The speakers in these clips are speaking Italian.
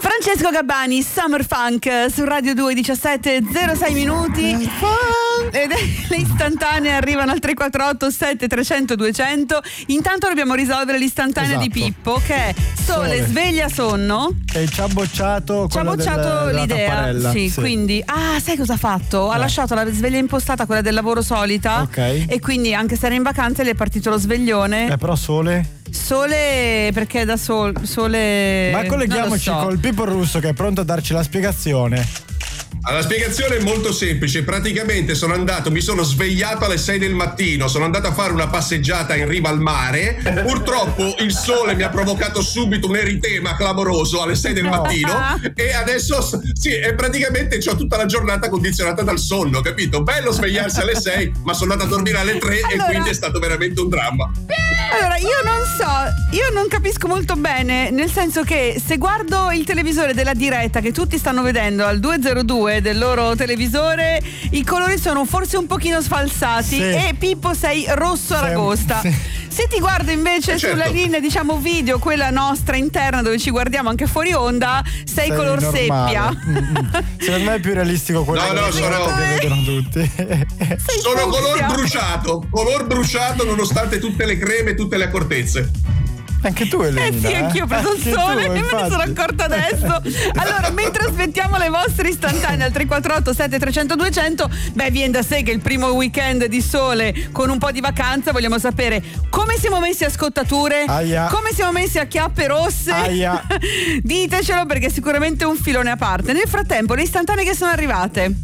Francesco Gabbani, Summer Funk su Radio 2, 17:06 minuti. Ed le istantanee arrivano al 348 7300 200. Intanto dobbiamo risolvere l'istantanea di Pippo, che è sole, sveglia, sonno. E ci ha bocciato l'idea. Sì, sì. Quindi, sai cosa ha fatto? Ha lasciato la sveglia impostata, quella del lavoro solita. Ok. E quindi, anche se era in vacanza, gli è partito lo sveglione. Però sole perché da sole. Ma colleghiamoci non lo so. col Pippo Russo, che è pronto a darci la spiegazione. La spiegazione è molto semplice. Praticamente mi sono svegliato alle 6 del mattino, sono andato a fare una passeggiata in riva al mare. Purtroppo il sole mi ha provocato subito un eritema clamoroso alle 6 del mattino e adesso e praticamente ho tutta la giornata condizionata dal sonno, capito? Bello svegliarsi alle 6, ma sono andato a dormire alle 3 e quindi è stato veramente un dramma. Allora, io non capisco molto bene, nel senso che se guardo il televisore della diretta che tutti stanno vedendo al 202 del loro televisore, i colori sono forse un pochino sfalsati, sì. E Pippo sei rosso aragosta. Sì. Se ti guardo invece sulla linea, diciamo, video, quella nostra interna dove ci guardiamo anche fuori onda, sei color normale. seppia. Secondo me è più realistico quello che vedono tutti. Sono color bruciato nonostante tutte le creme, tutte le accortezze. Anche tu, Elena. Sì, anch'io ho preso il sole e me ne sono accorta adesso. Allora, mentre aspettiamo le vostre istantanee al 348 7300 200, viene da sé che il primo weekend di sole con un po' di vacanza, vogliamo sapere come siamo messi a scottature, come siamo messi a chiappe rosse. Ditecelo, perché è sicuramente un filone a parte. Nel frattempo, le istantanee che sono arrivate,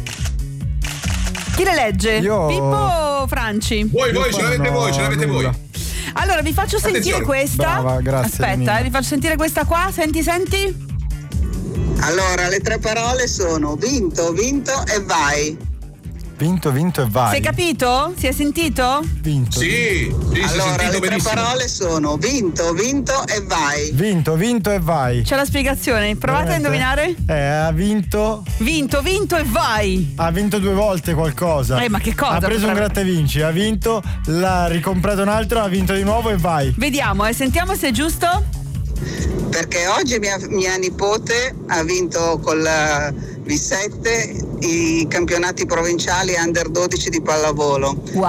chi le legge? Io... Pippo o Franci? Voi, ce l'avete voi. Allora, vi faccio sentire questa. Brava, grazie. Aspetta, vi faccio sentire questa qua. Senti. Allora, le tre parole sono vinto e vai. Vinto e vai. Si è capito? Si è sentito? Vinto. Sì, allora, le tre parole sono vinto e vai. Vinto e vai. C'è la spiegazione. Provate a indovinare. Ha vinto e vai. Ha vinto 2 volte qualcosa. Ma che cosa? Ha preso un grattavinci, ha vinto, l'ha ricomprato un altro, ha vinto di nuovo e vai. Vediamo, sentiamo se è giusto. Perché oggi mia nipote ha vinto con la V7 i campionati provinciali under 12 di pallavolo. Wow.